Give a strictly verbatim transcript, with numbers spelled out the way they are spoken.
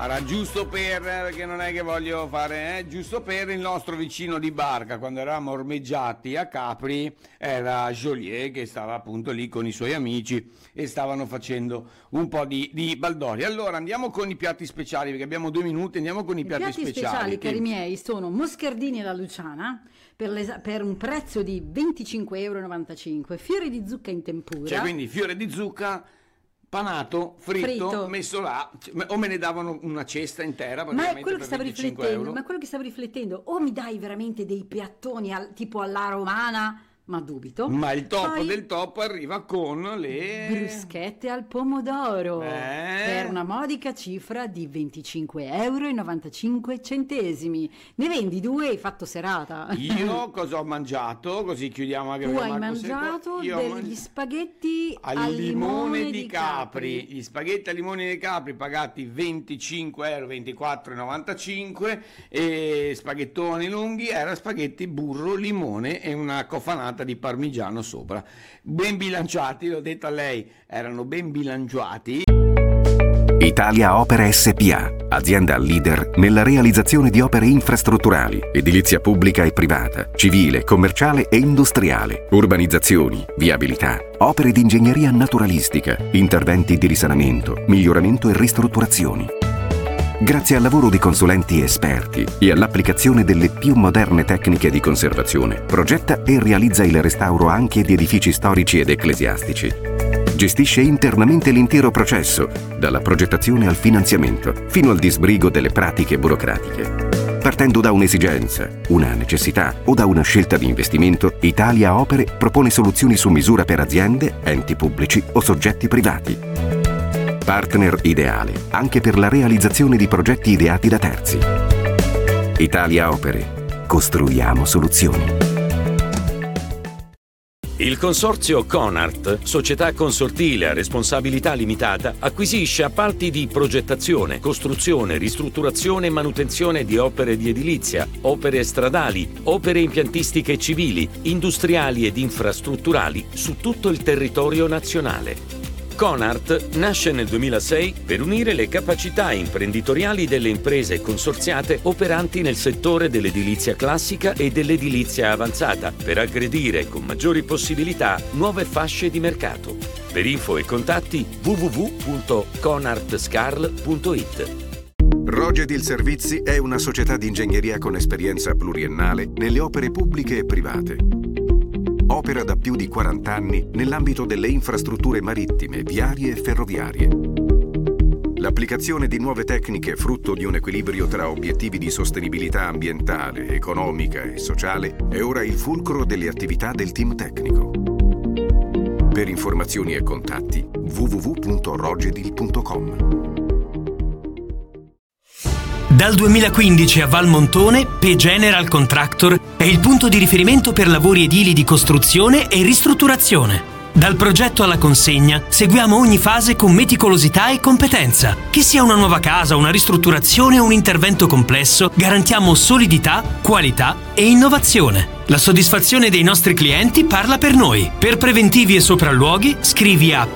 Era giusto per, perché non è che voglio fare, eh, giusto per il nostro vicino di barca, quando eravamo ormeggiati a Capri, era Joliet che stava appunto lì con i suoi amici e stavano facendo un po' di, di baldori. Allora andiamo con i piatti speciali, perché abbiamo due minuti, andiamo con i, I piatti, piatti speciali. speciali, che... cari miei, sono moscardini alla Luciana per, le, per un prezzo di venticinque e novantacinque euro, fiori di zucca in tempura. Cioè quindi fiore di zucca panato, fritto, Fritto. messo là, o me ne davano una cesta intera Ma è quello che per stavo venticinque riflettendo, euro. ma quello che stavo riflettendo, o mi dai veramente dei piattoni al, tipo alla romana, ma dubito. Ma il topo Poi del topo arriva con le bruschette al pomodoro Eh. per una modica cifra di venticinque e novantacinque euro. Ne vendi due e hai fatto serata. Io cosa ho mangiato? Così chiudiamo anche Tu perché hai Marco mangiato Secco. Io ho degli mangi- spaghetti al al limone di Capri. Gli spaghetti al limone di Capri pagati venticinque euro, ventiquattro e novantacinque, e spaghettoni lunghi, era spaghetti burro, limone e una cofanata di parmigiano sopra, ben bilanciati, l'ho detto a lei, erano ben bilanciati. Italia Opere S P A, azienda leader nella realizzazione di opere infrastrutturali, edilizia pubblica e privata, civile, commerciale e industriale, urbanizzazioni, viabilità, opere di ingegneria naturalistica, interventi di risanamento, miglioramento e ristrutturazioni. Grazie al lavoro di consulenti esperti e all'applicazione delle più moderne tecniche di conservazione, progetta e realizza il restauro anche di edifici storici ed ecclesiastici. Gestisce internamente l'intero processo, dalla progettazione al finanziamento, fino al disbrigo delle pratiche burocratiche. Partendo da un'esigenza, una necessità o da una scelta di investimento, Italia Opere propone soluzioni su misura per aziende, enti pubblici o soggetti privati. Partner ideale anche per la realizzazione di progetti ideati da terzi. Italia Opere. Costruiamo soluzioni. Il consorzio Conart, società consortile a responsabilità limitata, acquisisce appalti di progettazione, costruzione, ristrutturazione e manutenzione di opere di edilizia, opere stradali, opere impiantistiche civili, industriali ed infrastrutturali su tutto il territorio nazionale. Conart nasce nel duemilasei per unire le capacità imprenditoriali delle imprese consorziate operanti nel settore dell'edilizia classica e dell'edilizia avanzata, per aggredire con maggiori possibilità nuove fasce di mercato. Per info e contatti w w w punto conartscarl punto it. Rogedil Servizi è una società di ingegneria con esperienza pluriennale nelle opere pubbliche e private. Opera da più di quaranta anni nell'ambito delle infrastrutture marittime, viarie e ferroviarie. L'applicazione di nuove tecniche frutto di un equilibrio tra obiettivi di sostenibilità ambientale, economica e sociale è ora il fulcro delle attività del team tecnico. Per informazioni e contatti w w w punto rogedil punto com. Dal duemilaquindici a Valmontone, P General Contractor è il punto di riferimento per lavori edili di costruzione e ristrutturazione. Dal progetto alla consegna seguiamo ogni fase con meticolosità e competenza. Che sia una nuova casa, una ristrutturazione o un intervento complesso, garantiamo solidità, qualità e innovazione. La soddisfazione dei nostri clienti parla per noi. Per preventivi e sopralluoghi, scrivi a